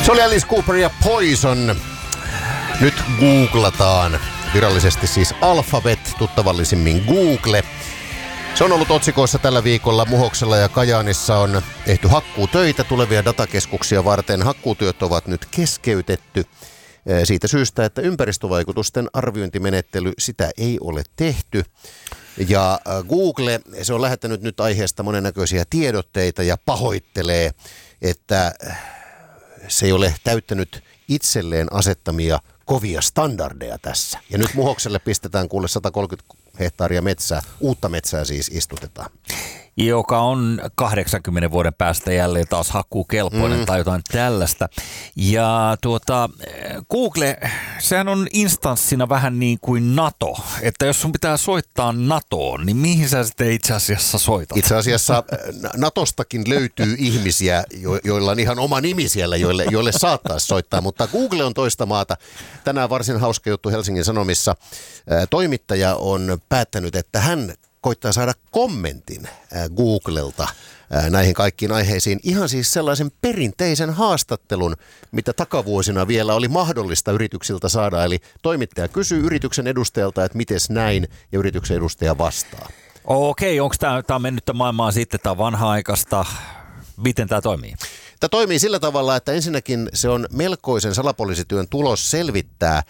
Se oli Alice Cooper ja Poison. Nyt googlataan. Virallisesti siis Alphabet, tuttavallisimmin Google. Se on ollut otsikoissa tällä viikolla. Muhoksella ja Kajaanissa on tehty hakkuutöitä tulevia datakeskuksia varten. Hakkuutyöt ovat nyt keskeytetty siitä syystä, että ympäristövaikutusten arviointimenettely, sitä ei ole tehty. Ja Google, se on lähettänyt nyt aiheesta monennäköisiä tiedotteita ja pahoittelee, että se ei ole täyttänyt itselleen asettamia kovia standardeja tässä. Ja nyt Muhokselle pistetään kuule 130 hehtaaria metsää, uutta metsää siis istutetaan. Joka on 80 vuoden päästä jälleen taas hakkuukelpoinen tai jotain tällaista. Ja Google, sehän on instanssina vähän niin kuin NATO. Että jos sun pitää soittaa NATOon, niin mihin sä sitten itse asiassa soitat? Itse asiassa NATOstakin löytyy ihmisiä, joilla on ihan oma nimi siellä, joille saattaisi soittaa. Mutta Google on toista maata. Tänään varsin hauska juttu Helsingin Sanomissa. Toimittaja on päättänyt, että hän koittaa saada kommentin Googlelta näihin kaikkiin aiheisiin. Ihan siis sellaisen perinteisen haastattelun, mitä takavuosina vielä oli mahdollista yrityksiltä saada. Eli toimittaja kysyy yrityksen edustajalta, että mites näin, ja yrityksen edustaja vastaa. Okei, onko tämä mennyttä maailmaa sitten, tämä vanha-aikaista? Miten tämä toimii? Tämä toimii sillä tavalla, että ensinnäkin se on melkoisen salapoliisityön tulos selvittää,